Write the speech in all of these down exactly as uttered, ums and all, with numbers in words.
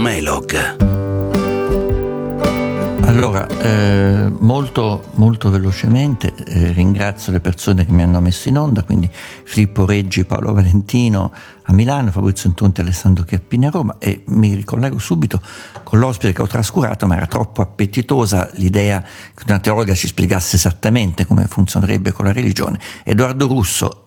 Mailog. Allora, eh, molto, molto velocemente eh, ringrazio le persone che mi hanno messo in onda, quindi Filippo Reggi, Paolo Valentino a Milano, Fabrizio Intonti e Alessandro Chiappini a Roma, e mi ricollego subito con l'ospite che ho trascurato, ma era troppo appetitosa l'idea che una teologa ci spiegasse esattamente come funzionerebbe con la religione. Edoardo Russo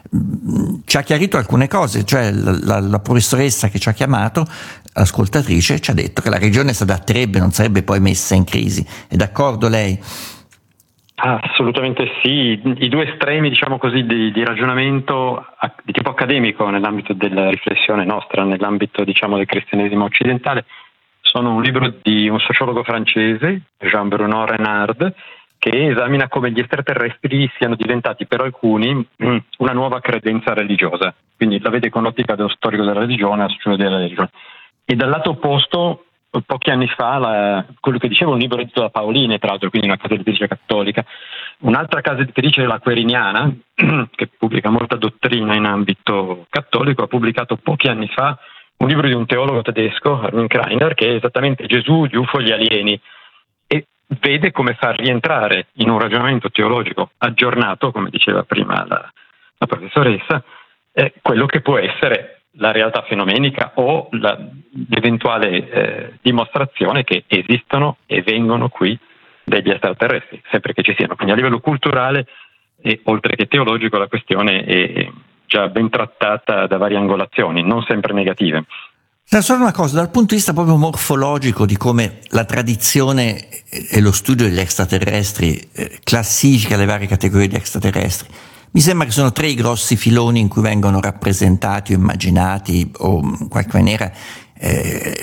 ci ha chiarito alcune cose, cioè la, la, la professoressa che ci ha chiamato, ascoltatrice, ci ha detto che la religione si adatterebbe, non sarebbe poi messa in crisi. È d'accordo lei? Assolutamente sì, i due estremi, diciamo così, di, di ragionamento di tipo accademico nell'ambito della riflessione nostra, nell'ambito, diciamo, del cristianesimo occidentale, sono un libro di un sociologo francese, Jean-Bruno Renard, che esamina come gli extraterrestri siano diventati per alcuni una nuova credenza religiosa, quindi la vede con l'ottica dello storico della religione, lo studio della religione. E dal lato opposto, pochi anni fa, la, quello che dicevo, un libro edito da Paoline, tra l'altro, quindi una casa editrice cattolica, un'altra casa editrice, la Queriniana, che pubblica molta dottrina in ambito cattolico, ha pubblicato pochi anni fa un libro di un teologo tedesco, Armin Kreiner, che è esattamente Gesù, gli U F O, gli alieni, e vede come far rientrare in un ragionamento teologico aggiornato, come diceva prima la, la professoressa, eh, quello che può essere la realtà fenomenica o la, l'eventuale eh, dimostrazione che esistono e vengono qui degli extraterrestri, sempre che ci siano. Quindi a livello culturale e oltre che teologico la questione è già ben trattata da varie angolazioni, non sempre negative. No, solo una cosa, dal punto di vista proprio morfologico di come la tradizione e lo studio degli extraterrestri eh, classifica le varie categorie di extraterrestri, mi sembra che sono tre i grossi filoni in cui vengono rappresentati o immaginati o in qualche maniera eh,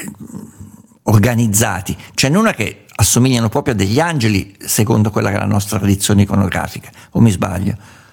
organizzati. Ce n'è una che assomigliano proprio a degli angeli, secondo quella che è la nostra tradizione iconografica, o mi sbaglio?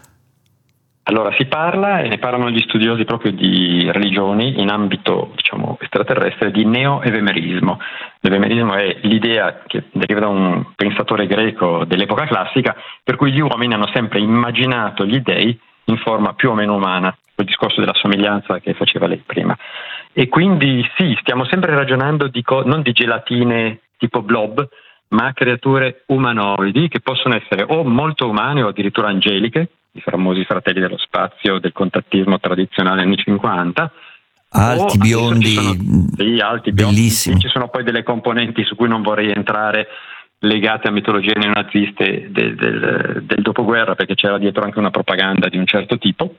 Allora, si parla, e ne parlano gli studiosi proprio di religioni in ambito, diciamo, extraterrestre, di neo-evemerismo. L'evemerismo è l'idea che deriva da un pensatore greco dell'epoca classica, per cui gli uomini hanno sempre immaginato gli dei in forma più o meno umana, quel discorso della somiglianza che faceva lei prima. E quindi sì, stiamo sempre ragionando di co- non di gelatine tipo blob, ma creature umanoidi che possono essere o molto umane o addirittura angeliche, i famosi fratelli dello spazio del contattismo tradizionale anni cinquanta, alti, biondi, sono, sì, alti, bellissimi. Biondi. Ci sono poi delle componenti su cui non vorrei entrare, legate a mitologie neonaziste del, del, del dopoguerra, perché c'era dietro anche una propaganda di un certo tipo.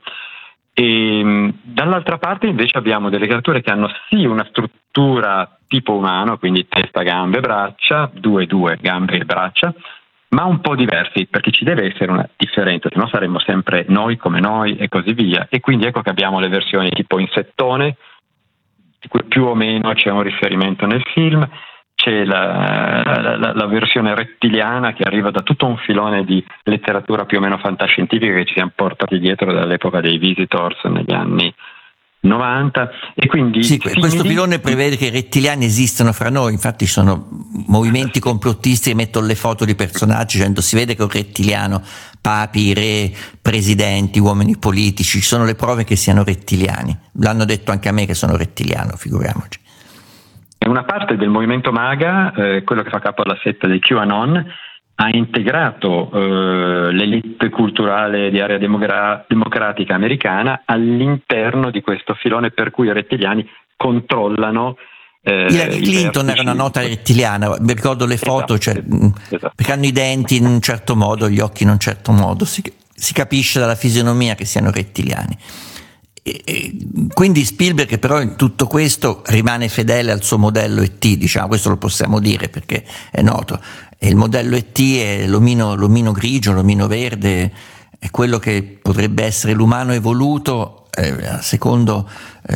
E dall'altra parte invece abbiamo delle creature che hanno sì una struttura tipo umano, quindi testa, gambe, braccia, due, due gambe e braccia, ma un po' diversi, perché ci deve essere una differenza, se no saremmo sempre noi come noi e così via. E quindi ecco che abbiamo le versioni tipo insettone, di cui più o meno c'è un riferimento nel film, c'è la, la, la, la versione rettiliana che arriva da tutto un filone di letteratura più o meno fantascientifica che ci siamo portati dietro dall'epoca dei Visitors negli anni novanta, e quindi sì, simili... questo filone prevede che i rettiliani esistano fra noi, infatti ci sono movimenti complottisti che mettono le foto di personaggi dicendo si vede che è un rettiliano, papi, re, presidenti, uomini politici, ci sono le prove che siano rettiliani. L'hanno detto anche a me che sono rettiliano, figuriamoci. Una parte del movimento MAGA, eh, quello che fa capo alla setta dei QAnon, ha integrato eh, l'elite culturale di area demogra- democratica americana all'interno di questo filone per cui i rettiliani controllano eh, Hillary Clinton era una nota rettiliana, mi ricordo le foto, esatto, cioè, esatto. Perché hanno i denti in un certo modo, gli occhi in un certo modo, si, si capisce dalla fisionomia che siano rettiliani. E, e, quindi Spielberg però in tutto questo rimane fedele al suo modello E T, diciamo, questo lo possiamo dire perché è noto. E il modello E T è l'omino, l'omino grigio, l'omino verde, è quello che potrebbe essere l'umano evoluto eh, secondo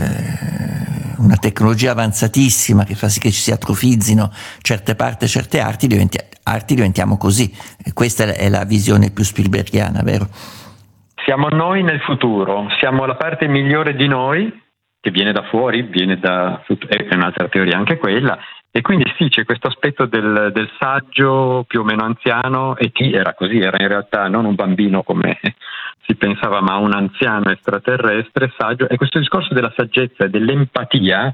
eh, una tecnologia avanzatissima che fa sì che ci si atrofizzino certe parti e certe arti, diventi, arti diventiamo così. E questa è la visione più Spielbergiana, vero? Siamo noi nel futuro, siamo la parte migliore di noi che viene da fuori, viene da è un'altra teoria anche quella, e quindi sì, c'è questo aspetto del, del saggio più o meno anziano, e chi era così, era in realtà non un bambino come si pensava, ma un anziano extraterrestre saggio, e questo discorso della saggezza e dell'empatia